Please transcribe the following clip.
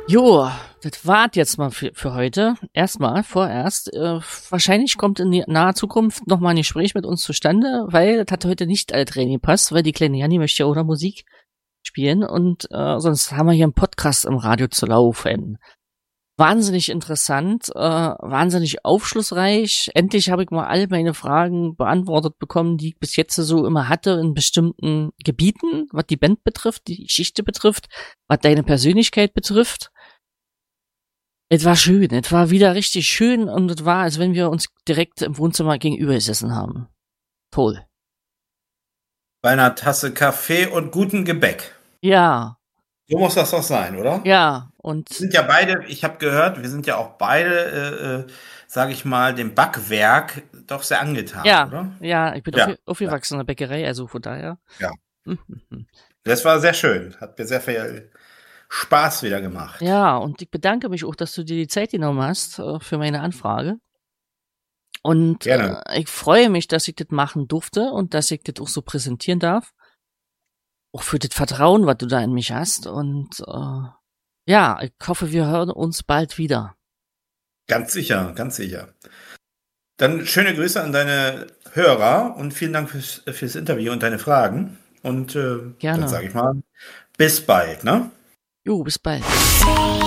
Jo, das war's jetzt mal für heute. Vorerst. Wahrscheinlich kommt in naher Zukunft noch mal ein Gespräch mit uns zustande, weil das hat heute nicht alle Training passt, weil die kleine Janni möchte ja auch noch Musik spielen und sonst haben wir hier einen Podcast im Radio zu laufen. Wahnsinnig interessant, wahnsinnig aufschlussreich. Endlich habe ich mal all meine Fragen beantwortet bekommen, die ich bis jetzt so immer hatte in bestimmten Gebieten, was die Band betrifft, die Geschichte betrifft, was deine Persönlichkeit betrifft. Es war schön, es war wieder richtig schön und es war, als wenn wir uns direkt im Wohnzimmer gegenüber gesessen haben. Toll. Bei einer Tasse Kaffee und gutem Gebäck. Ja. So muss das doch sein, oder? Ja, und wir sind ja beide, ich habe gehört, wir sind ja auch beide, sage ich mal, dem Backwerk doch sehr angetan, ja, oder? Ja, ich bin aufgewachsen in der Bäckerei, also von daher. Ja. Das war sehr schön, hat mir sehr viel Spaß wieder gemacht. Ja, und ich bedanke mich auch, dass du dir die Zeit genommen hast für meine Anfrage. Und ich freue mich, dass ich das machen durfte und dass ich das auch so präsentieren darf. Auch für das Vertrauen, was du da in mich hast. Und ja, ich hoffe, wir hören uns bald wieder. Ganz sicher, ganz sicher. Dann schöne Grüße an deine Hörer und vielen Dank fürs Interview und deine Fragen. Und Gerne. dann sage ich mal, bis bald, ne? Jo, bis bald.